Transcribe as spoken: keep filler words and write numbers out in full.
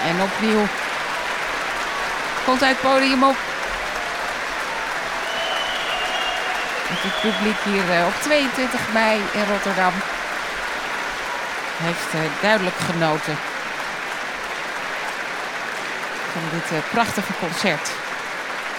En opnieuw komt hij het podium op. Met het publiek hier op tweeëntwintig mei in Rotterdam heeft uh, duidelijk genoten van dit uh, prachtige concert.